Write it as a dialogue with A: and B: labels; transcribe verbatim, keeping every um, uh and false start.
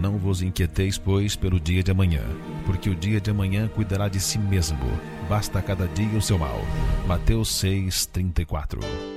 A: Não vos inquieteis, pois, pelo dia de amanhã, porque o dia de amanhã cuidará de si mesmo. Basta a cada dia o seu mal. Mateus seis, trinta e quatro.